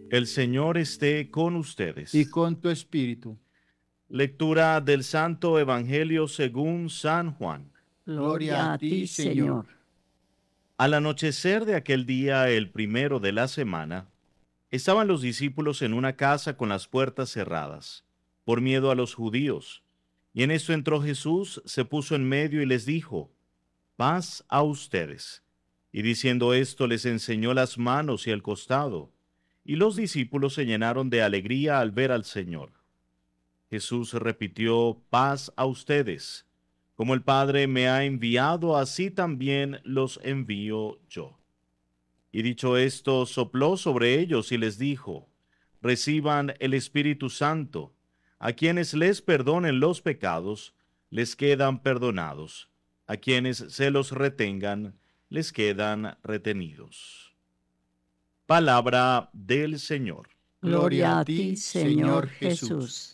El Señor esté con y ustedes. con tu espíritu. Lectura del Santo Evangelio según San Juan. Gloria a ti, Señor. Al anochecer de aquel día, el primero de la semana, estaban los discípulos en una casa con las puertas cerradas, por miedo a los judíos. Y en esto entró Jesús, se puso en medio y les dijo: paz a ustedes. Y diciendo esto, les enseñó las manos y el costado. Y los discípulos se llenaron de alegría al ver al Señor. Jesús repitió: paz a ustedes. Como el Padre me ha enviado, así también los envío yo. Y dicho esto, sopló sobre ellos y les dijo: reciban el Espíritu Santo. A quienes les perdonen los pecados, les quedan perdonados. A quienes se los retengan, les quedan retenidos. Palabra del Señor. Gloria a ti, Señor Jesús.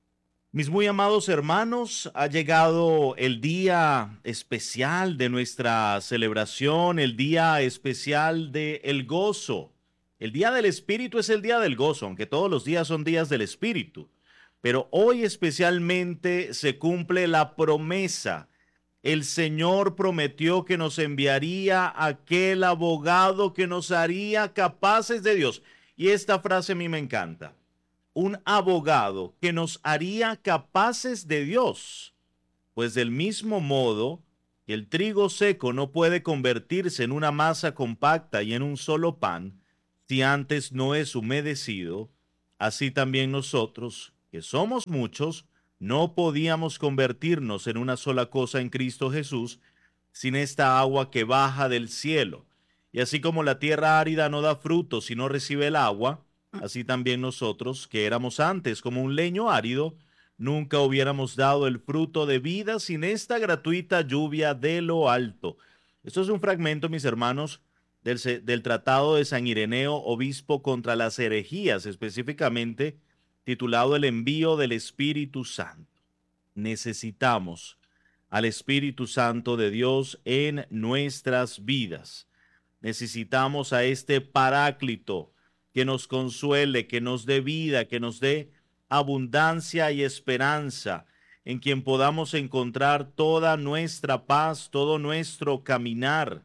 Mis muy amados hermanos, ha llegado el día especial de nuestra celebración, el día especial del gozo. El día del Espíritu es el día del gozo, aunque todos los días son días del Espíritu. Pero hoy especialmente se cumple la promesa. El Señor prometió que nos enviaría aquel abogado que nos haría capaces de Dios. Y esta frase a mí me encanta: un abogado que nos haría capaces de Dios. Pues del mismo modo que el trigo seco no puede convertirse en una masa compacta y en un solo pan si antes no es humedecido, así también nosotros, que somos muchos, no podíamos convertirnos en una sola cosa en Cristo Jesús sin esta agua que baja del cielo. Y así como la tierra árida no da fruto si no recibe el agua, así también nosotros, que éramos antes como un leño árido, nunca hubiéramos dado el fruto de vida sin esta gratuita lluvia de lo alto. Esto es un fragmento, mis hermanos, del Tratado de San Ireneo, obispo contra las herejías, específicamente titulado El envío del Espíritu Santo. Necesitamos al Espíritu Santo de Dios en nuestras vidas. Necesitamos a este Paráclito que nos consuele, que nos dé vida, que nos dé abundancia y esperanza, en quien podamos encontrar toda nuestra paz, todo nuestro caminar.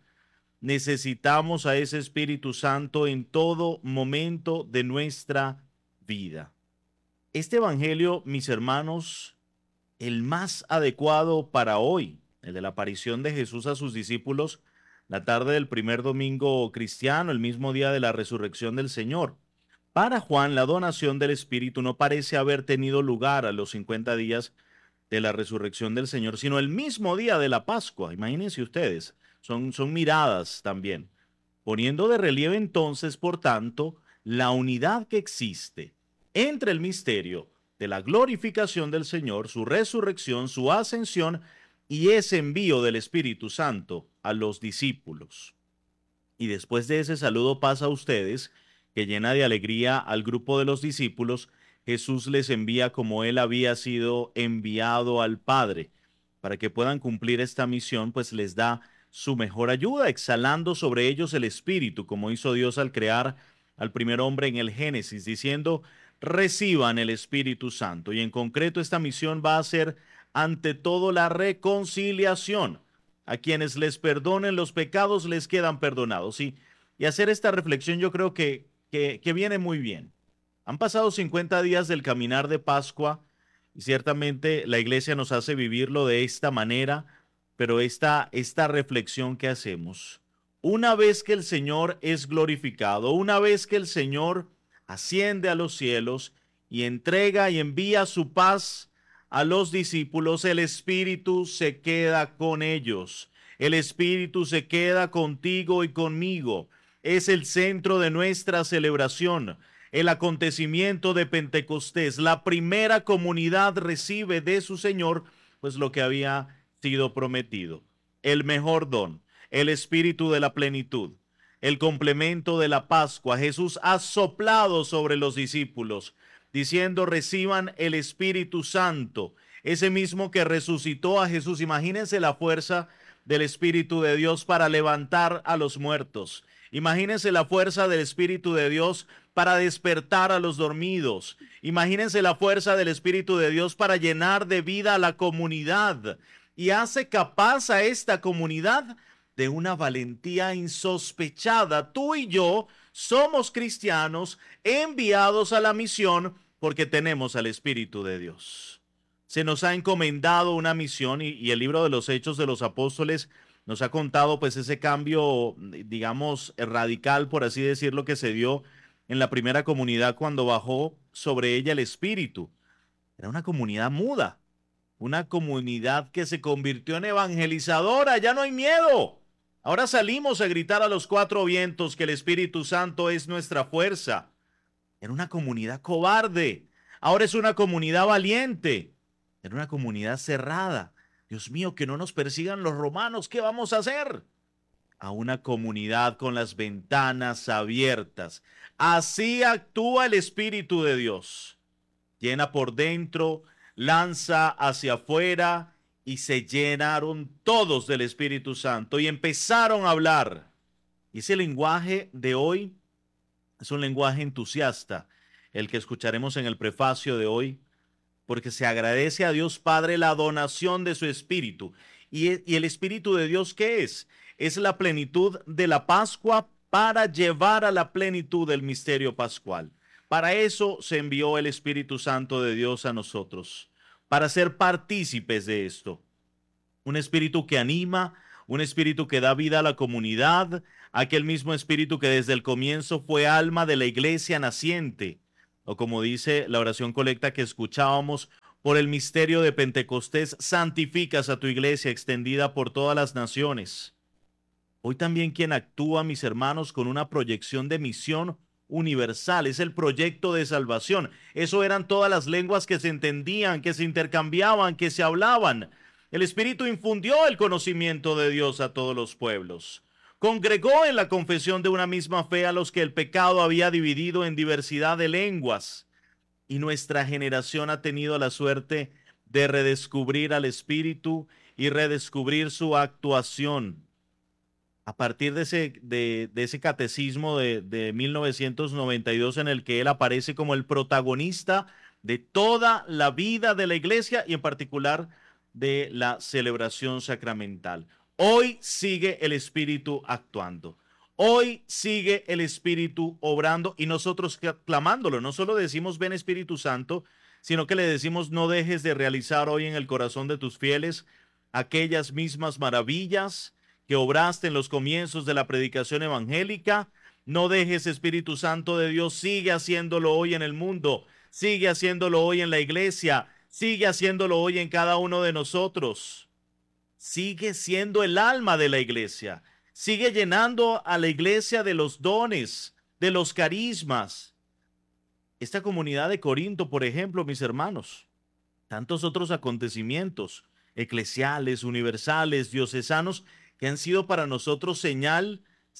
Necesitamos a ese Espíritu Santo en todo momento de nuestra vida. Este Evangelio, mis hermanos, el más adecuado para hoy, el de la aparición de Jesús a sus discípulos, la tarde del primer domingo cristiano, el mismo día de la resurrección del Señor. Para Juan, la donación del Espíritu no parece haber tenido lugar a los 50 días de la resurrección del Señor, sino el mismo día de la Pascua. Imagínense ustedes, son miradas también, poniendo de relieve entonces, por tanto, la unidad que existe entre el misterio de la glorificación del Señor, su resurrección, su ascensión y ese envío del Espíritu Santo a los discípulos. Y después de ese saludo pasa a ustedes, que llena de alegría al grupo de los discípulos, Jesús les envía como él había sido enviado al Padre. Para que puedan cumplir esta misión, pues les da su mejor ayuda, exhalando sobre ellos el Espíritu, como hizo Dios al crear al primer hombre en el Génesis, diciendo: reciban el Espíritu Santo. Y en concreto esta misión va a ser ante todo la reconciliación. A quienes les perdonen los pecados les quedan perdonados. Y hacer esta reflexión yo creo que viene muy bien. Han pasado 50 días del caminar de Pascua y ciertamente la iglesia nos hace vivirlo de esta manera, pero esta reflexión que hacemos, una vez que el Señor es glorificado, una vez que el Señor asciende a los cielos y entrega y envía su paz a los discípulos, el Espíritu se queda con ellos. El Espíritu se queda contigo y conmigo. Es el centro de nuestra celebración. El acontecimiento de Pentecostés, la primera comunidad recibe de su Señor, pues lo que había sido prometido. El mejor don, el Espíritu de la plenitud, el complemento de la Pascua. Jesús ha soplado sobre los discípulos, diciendo: reciban el Espíritu Santo, ese mismo que resucitó a Jesús. Imagínense la fuerza del Espíritu de Dios para levantar a los muertos. Imagínense la fuerza del Espíritu de Dios para despertar a los dormidos. Imagínense la fuerza del Espíritu de Dios para llenar de vida a la comunidad. Y hace capaz a esta comunidad de una valentía insospechada. Tú y yo somos cristianos enviados a la misión porque tenemos al Espíritu de Dios. Se nos ha encomendado una misión y el libro de los Hechos de los Apóstoles nos ha contado pues ese cambio, digamos, radical, por así decirlo, que se dio en la primera comunidad cuando bajó sobre ella el Espíritu. Era una comunidad muda, una comunidad que se convirtió en evangelizadora. Ya no hay miedo. Ahora salimos a gritar a los cuatro vientos que el Espíritu Santo es nuestra fuerza. Era una comunidad cobarde. Ahora es una comunidad valiente. Era una comunidad cerrada. Dios mío, que no nos persigan los romanos. ¿Qué vamos a hacer? A una comunidad con las ventanas abiertas. Así actúa el Espíritu de Dios. Llena por dentro, lanza hacia afuera y se llenaron todos del Espíritu Santo y empezaron a hablar. Y ese lenguaje de hoy es un lenguaje entusiasta, el que escucharemos en el prefacio de hoy, porque se agradece a Dios Padre la donación de su Espíritu. ¿Y el Espíritu de Dios qué es? Es la plenitud de la Pascua para llevar a la plenitud del misterio pascual. Para eso se envió el Espíritu Santo de Dios a nosotros, para ser partícipes de esto. Un espíritu que anima, un espíritu que da vida a la comunidad, aquel mismo espíritu que desde el comienzo fue alma de la iglesia naciente, o como dice la oración colecta que escuchábamos, por el misterio de Pentecostés santificas a tu iglesia extendida por todas las naciones. Hoy también quien actúa, mis hermanos, con una proyección de misión universal, es el proyecto de salvación. Eso eran todas las lenguas que se entendían, que se intercambiaban, que se hablaban. El Espíritu infundió el conocimiento de Dios a todos los pueblos. Congregó en la confesión de una misma fe a los que el pecado había dividido en diversidad de lenguas. Y nuestra generación ha tenido la suerte de redescubrir al Espíritu y redescubrir su actuación. A partir de ese catecismo de 1992 en el que él aparece como el protagonista de toda la vida de la iglesia y en particular de la celebración sacramental. Hoy sigue el Espíritu actuando. Hoy sigue el Espíritu obrando y nosotros clamándolo. No solo decimos ven Espíritu Santo, sino que le decimos no dejes de realizar hoy en el corazón de tus fieles aquellas mismas maravillas que obraste en los comienzos de la predicación evangélica. No dejes, Espíritu Santo de Dios, sigue haciéndolo hoy en el mundo, sigue haciéndolo hoy en la iglesia, sigue haciéndolo hoy en cada uno de nosotros. Sigue siendo el alma de la iglesia, sigue llenando a la iglesia de los dones, de los carismas. Esta comunidad de Corinto, por ejemplo, mis hermanos, tantos otros acontecimientos eclesiales, universales, diocesanos, que han sido para nosotros señal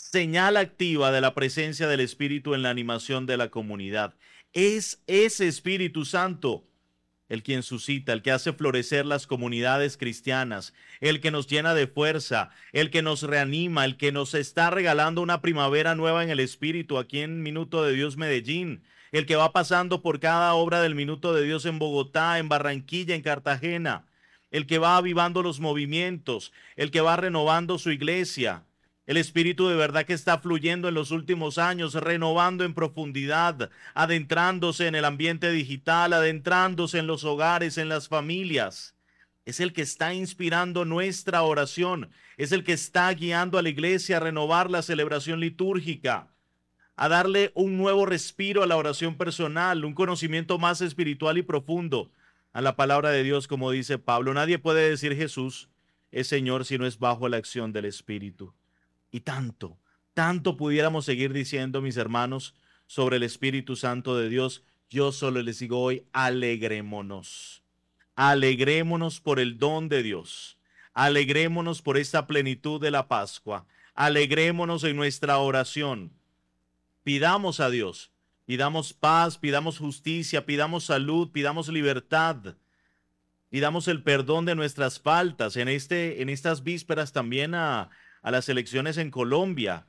activa de la presencia del Espíritu en la animación de la comunidad. Es ese Espíritu Santo el quien suscita, el que hace florecer las comunidades cristianas, el que nos llena de fuerza, el que nos reanima, el que nos está regalando una primavera nueva en el Espíritu aquí en Minuto de Dios Medellín, el que va pasando por cada obra del Minuto de Dios en Bogotá, en Barranquilla, en Cartagena, el que va avivando los movimientos, el que va renovando su iglesia, el Espíritu de verdad que está fluyendo en los últimos años, renovando en profundidad, adentrándose en el ambiente digital, adentrándose en los hogares, en las familias. Es el que está inspirando nuestra oración, es el que está guiando a la iglesia a renovar la celebración litúrgica, a darle un nuevo respiro a la oración personal, un conocimiento más espiritual y profundo a la palabra de Dios, como dice Pablo. Nadie puede decir Jesús es Señor si no es bajo la acción del Espíritu. Y tanto pudiéramos seguir diciendo, mis hermanos, sobre el Espíritu Santo de Dios. Yo solo les digo hoy, alegrémonos. Alegrémonos por el don de Dios. Alegrémonos por esta plenitud de la Pascua. Alegrémonos en nuestra oración. Pidamos a Dios. Pidamos paz, pidamos justicia, pidamos salud, pidamos libertad, pidamos el perdón de nuestras faltas en estas vísperas también a las elecciones en Colombia.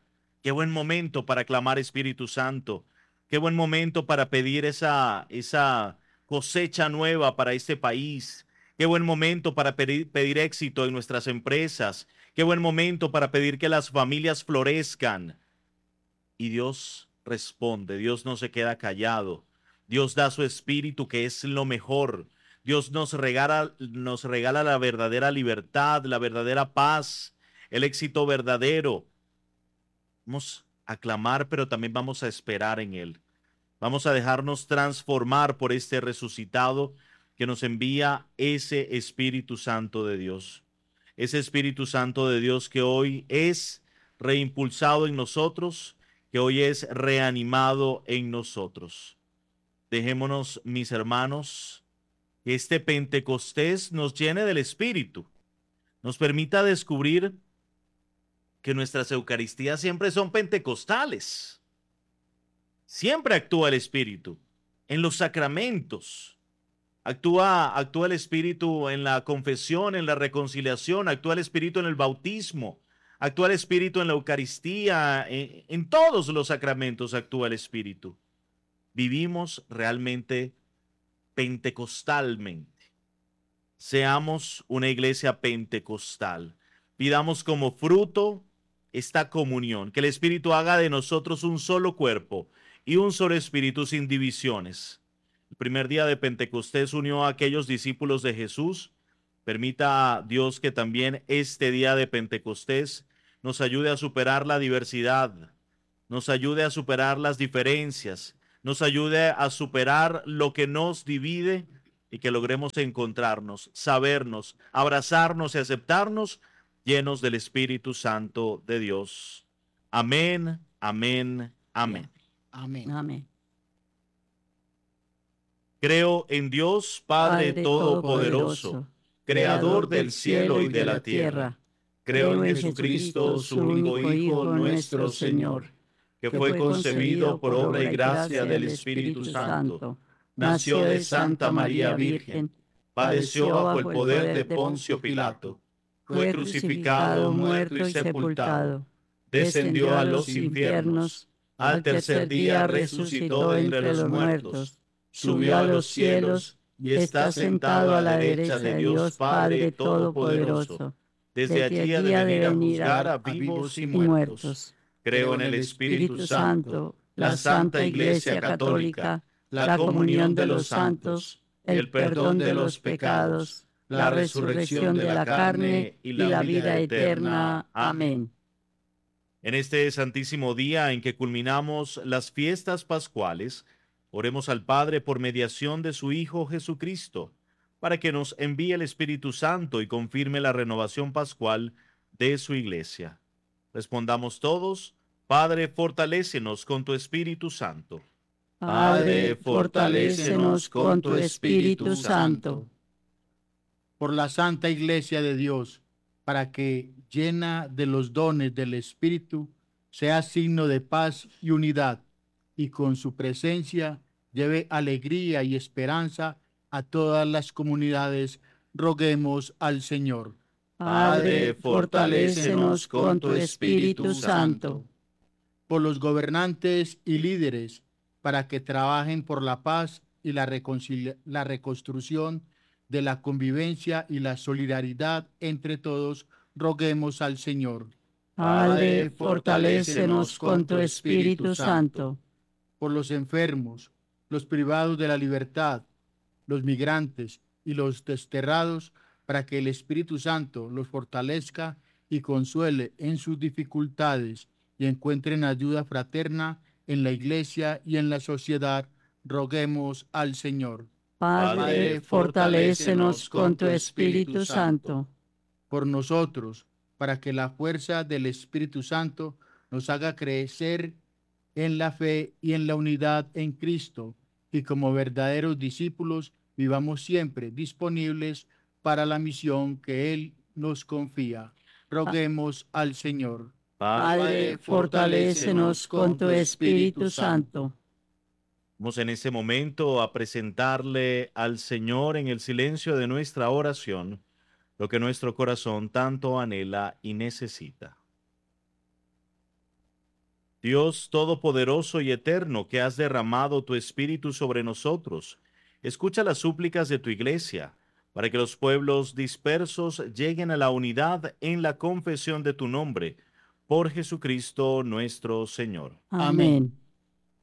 Qué buen momento para clamar Espíritu Santo. Qué buen momento para pedir esa cosecha nueva para este país. Qué buen momento para pedir éxito en nuestras empresas. Qué buen momento para pedir que las familias florezcan. Y Dios responde, Dios no se queda callado. Dios da su espíritu que es lo mejor. Dios nos regala la verdadera libertad, la verdadera paz, el éxito verdadero. Vamos a clamar, pero también vamos a esperar en Él. Vamos a dejarnos transformar por este resucitado que nos envía ese Espíritu Santo de Dios. Ese Espíritu Santo de Dios que hoy es reimpulsado en nosotros, que hoy es reanimado en nosotros. Dejémonos, mis hermanos, que este Pentecostés nos llene del Espíritu, nos permita descubrir que nuestras Eucaristías siempre son pentecostales. Siempre actúa el Espíritu en los sacramentos. Actúa el Espíritu en la confesión, en la reconciliación, actúa el Espíritu en el bautismo, actúa el Espíritu en la Eucaristía, en todos los sacramentos actúa el Espíritu. Vivimos realmente pentecostalmente. Seamos una iglesia pentecostal. Pidamos como fruto esta comunión, que el Espíritu haga de nosotros un solo cuerpo y un solo espíritu sin divisiones. El primer día de Pentecostés unió a aquellos discípulos de Jesús. Permita a Dios que también este día de Pentecostés nos ayude a superar la diversidad, nos ayude a superar las diferencias, nos ayude a superar lo que nos divide y que logremos encontrarnos, sabernos, abrazarnos y aceptarnos llenos del Espíritu Santo de Dios. Amén, amén, amén. Amén. Amén. Creo en Dios, Padre Todopoderoso, Creador del cielo y de la tierra. Creo en Jesucristo, su único Hijo, nuestro Señor, que fue concebido por obra y gracia del Espíritu Santo. Nació de Santa María Virgen, padeció bajo el poder de Poncio Pilato, fue crucificado, muerto y sepultado, descendió a los infiernos, al tercer día resucitó entre los muertos, subió a los cielos y está sentado a la derecha de Dios Padre Todopoderoso. Desde allí ha de venir a juzgar a vivos y muertos. Creo en el Espíritu Santo, la Santa Iglesia Católica, la comunión de los santos, el perdón de los pecados, la resurrección de la carne y la vida eterna. Amén. En este santísimo día en que culminamos las fiestas pascuales, oremos al Padre por mediación de su Hijo Jesucristo, para que nos envíe el Espíritu Santo y confirme la renovación pascual de su Iglesia. Respondamos todos: Padre, fortalécenos con tu Espíritu Santo. Padre, fortalécenos con tu Espíritu Santo. Por la Santa Iglesia de Dios, para que, llena de los dones del Espíritu, sea signo de paz y unidad, y con su presencia lleve alegría y esperanza a todas las comunidades, roguemos al Señor. Padre, fortalécenos con tu Espíritu Santo. Por los gobernantes y líderes, para que trabajen por la paz y la reconstrucción de la convivencia y la solidaridad entre todos, roguemos al Señor. Padre, fortalécenos con tu Espíritu Santo. Por los enfermos, los privados de la libertad, los migrantes y los desterrados, para que el Espíritu Santo los fortalezca y consuele en sus dificultades y encuentren ayuda fraterna en la Iglesia y en la sociedad, roguemos al Señor. Padre, fortalécenos con tu Espíritu Santo. Por nosotros, para que la fuerza del Espíritu Santo nos haga crecer en la fe y en la unidad en Cristo, y como verdaderos discípulos vivamos siempre disponibles para la misión que Él nos confía. Roguemos al Señor. Padre, fortalécenos con tu Espíritu Santo. Vamos en este momento a presentarle al Señor en el silencio de nuestra oración lo que nuestro corazón tanto anhela y necesita. Dios Todopoderoso y Eterno, que has derramado tu Espíritu sobre nosotros, escucha las súplicas de tu Iglesia, para que los pueblos dispersos lleguen a la unidad en la confesión de tu nombre, por Jesucristo nuestro Señor. Amén.